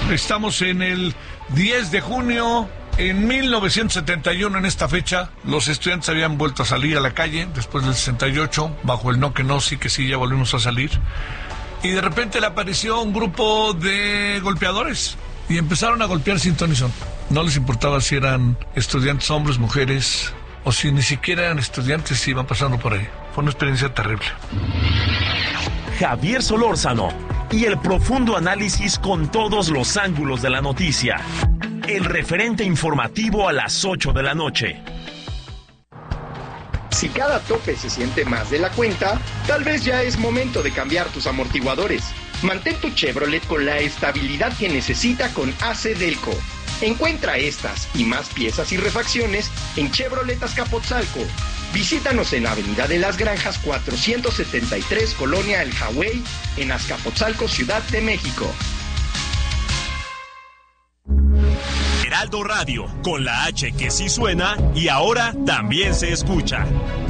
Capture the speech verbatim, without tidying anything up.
Estamos en el diez de junio. En mil novecientos setenta y uno, en esta fecha, los estudiantes habían vuelto a salir a la calle, después del sesenta y ocho, bajo el no que no, sí que sí, ya volvimos a salir. Y de repente le apareció un grupo de golpeadores, y empezaron a golpear sin ton ni son. No les importaba si eran estudiantes hombres, mujeres, o si ni siquiera eran estudiantes y iban pasando por ahí. Fue una experiencia terrible. Javier Solórzano y el profundo análisis con todos los ángulos de la noticia. El referente informativo a las ocho de la noche. Si cada tope se siente más de la cuenta, tal vez ya es momento de cambiar tus amortiguadores. Mantén tu Chevrolet con la estabilidad que necesita con A C Delco. Encuentra estas y más piezas y refacciones en Chevrolet Azcapotzalco. Visítanos en Avenida de las Granjas cuatrocientos setenta y tres, Colonia El Hawái, en Azcapotzalco, Ciudad de México. Heraldo Radio, con la H que sí suena y ahora también se escucha.